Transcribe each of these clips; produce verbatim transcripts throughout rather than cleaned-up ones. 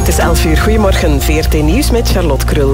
is elf uur. Goedemorgen, V R T Nieuws met Charlotte Krul.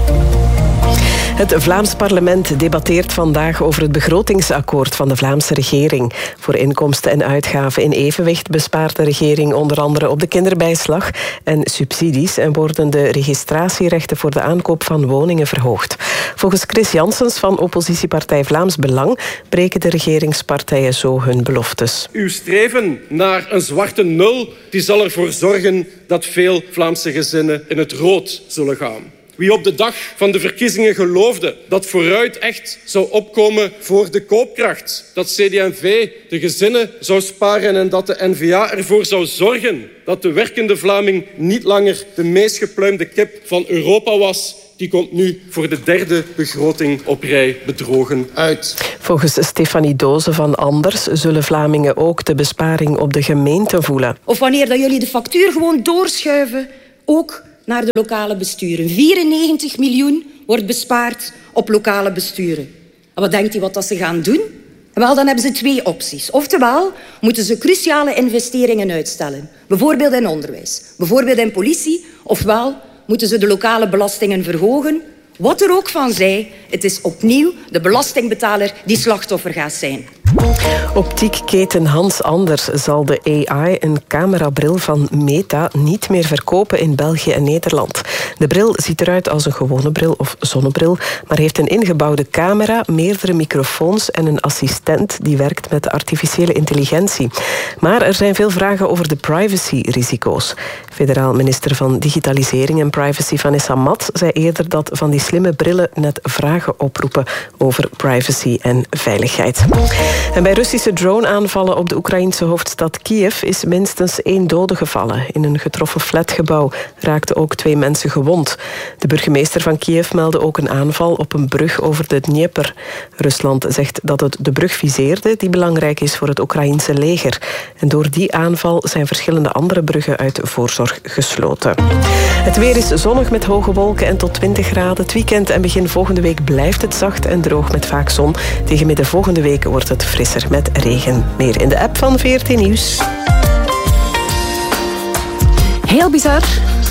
Het Vlaams parlement debatteert vandaag over het begrotingsakkoord van de Vlaamse regering. Voor inkomsten en uitgaven in evenwicht bespaart de regering onder andere op de kinderbijslag en subsidies en worden de registratierechten voor de aankoop van woningen verhoogd. Volgens Chris Janssens van oppositiepartij Vlaams Belang breken de regeringspartijen zo hun beloftes. Uw streven naar een zwarte nul die zal ervoor zorgen dat veel Vlaamse gezinnen in het rood zullen gaan. Wie op de dag van de verkiezingen geloofde dat vooruit echt zou opkomen voor de koopkracht, dat C D en V de gezinnen zou sparen en dat de N V A ervoor zou zorgen dat de werkende Vlaming niet langer de meest gepluimde kip van Europa was, die komt nu voor de derde begroting op rij bedrogen uit. Volgens Stefanie Doze van Anders zullen Vlamingen ook de besparing op de gemeente voelen. Of wanneer dat jullie de factuur gewoon doorschuiven, ook naar de lokale besturen. vierennegentig miljoen wordt bespaard op lokale besturen. En wat denkt u wat dat ze gaan doen? Wel, dan hebben ze twee opties. Oftewel moeten ze cruciale investeringen uitstellen. Bijvoorbeeld in onderwijs, bijvoorbeeld in politie. Ofwel moeten ze de lokale belastingen verhogen. Wat er ook van zij, het is opnieuw de belastingbetaler die slachtoffer gaat zijn. Optiekketen Hans Anders zal de A I, een camerabril van Meta, niet meer verkopen in België en Nederland. De bril ziet eruit als een gewone bril of zonnebril, maar heeft een ingebouwde camera, meerdere microfoons en een assistent die werkt met artificiële intelligentie. Maar er zijn veel vragen over de privacyrisico's. Federaal minister van Digitalisering en Privacy Vanessa Mat zei eerder dat van die slimme brillen net vragen oproepen over privacy en veiligheid. En bij Russische drone-aanvallen op de Oekraïense hoofdstad Kiev is minstens één dode gevallen. In een getroffen flatgebouw raakten ook twee mensen gewond. De burgemeester van Kiev meldde ook een aanval op een brug over de Dnieper. Rusland zegt dat het de brug viseerde die belangrijk is voor het Oekraïense leger. En door die aanval zijn verschillende andere bruggen uit voorzorg gesloten. Het weer is zonnig met hoge wolken en tot twintig graden. Het weekend en begin volgende week blijft het zacht en droog met vaak zon. Tegen midden volgende week wordt het frisser met regen. Meer in de app van V R T Nieuws. Heel bizar.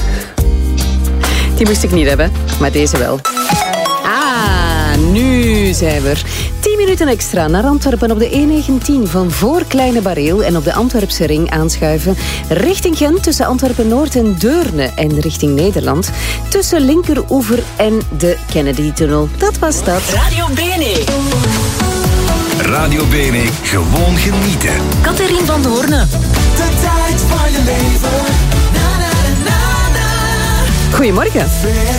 Die moest ik niet hebben, maar deze wel. Ah, nu zijn we er. tien minuten extra naar Antwerpen op de E negentien van voor Kleine Bareel en op de Antwerpse ring aanschuiven. Richting Gent tussen Antwerpen-Noord en Deurne en richting Nederland. Tussen Linkeroever en de Kennedy-tunnel. Dat was dat. Radio B N E. Radio B N E, gewoon genieten. Catherine van Doorne. De tijd van je leven. Na, na, na, na. Goedemorgen.